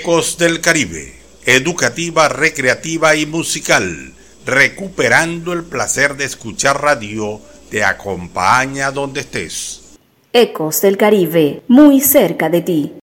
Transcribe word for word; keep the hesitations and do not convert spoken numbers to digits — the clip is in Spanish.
Ecos del Caribe, educativa, recreativa y musical, recuperando el placer de escuchar radio, te acompaña donde estés. Ecos del Caribe, muy cerca de ti.